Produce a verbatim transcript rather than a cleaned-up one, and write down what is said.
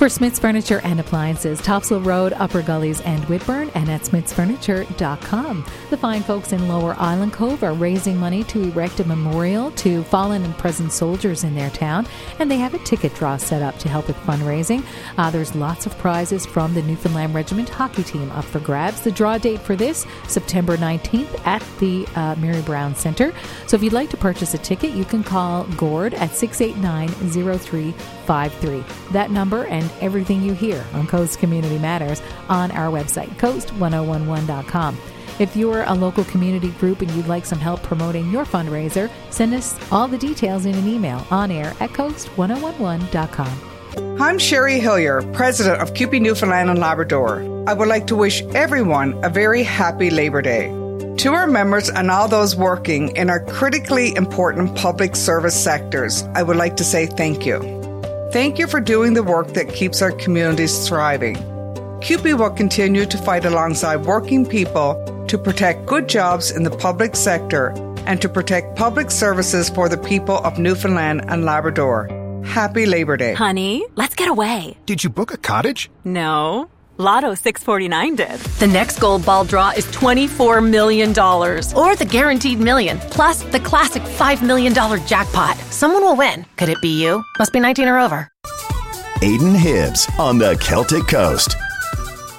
For Smith's Furniture and Appliances, Topsail Road, Upper Gullies and Whitburn, and at smiths furniture dot com. The fine folks in Lower Island Cove are raising money to erect a memorial to fallen and present soldiers in their town, and they have a ticket draw set up to help with fundraising. Uh, there's lots of prizes from the Newfoundland Regiment hockey team up for grabs. The draw date for this, September nineteenth at the uh, Mary Brown Centre. So if you'd like to purchase a ticket, you can call Gord at six eight nine, zero three five three. That number and everything you hear on Coast Community Matters on our website, coast ten eleven dot com. If you're a local community group and you'd like some help promoting your fundraiser, send us all the details in an email on air at coast ten eleven dot com. I'm Sherry Hillier, President of C U P E Newfoundland and Labrador. I would like to wish everyone a very happy Labor Day. To our members and all those working in our critically important public service sectors, I would like to say thank you. Thank you for doing the work that keeps our communities thriving. C U P E will continue to fight alongside working people to protect good jobs in the public sector and to protect public services for the people of Newfoundland and Labrador. Happy Labor Day. Honey, let's get away. Did you book a cottage? No. Lotto six forty-nine did. The next gold ball draw is twenty-four million dollars. Or the guaranteed million, plus the classic five million dollars jackpot. Someone will win. Could it be you? Must be nineteen or over. Aidan Hibbs on the Celtic Coast.